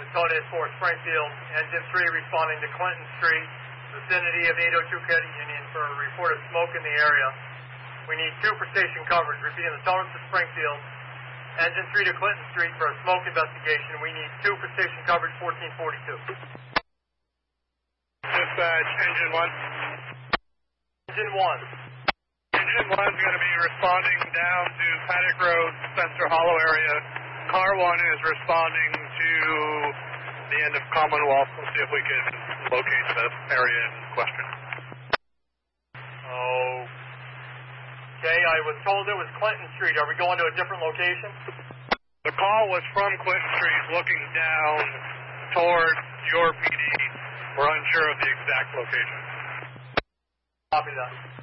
Code 4 Springfield, Engine 3 responding to Clinton Street, vicinity of 802 Credit Union for a report of smoke in the area. We need 2 for station coverage. Repeating, the Sullivan to Springfield, Engine 3 to Clinton Street for a smoke investigation. We need 2 for station coverage, 1442. Dispatch, Engine 1. Engine 1. Engine 1 is going to be responding down to Paddock Road, Spencer Hollow area. Car 1 is responding to the end of Commonwealth. We'll see if we can locate the area in question. Okay, I was told it was Clinton Street. Are we going to a different location? The call was from Clinton Street looking down toward your PD. We're unsure of the exact location. Copy that.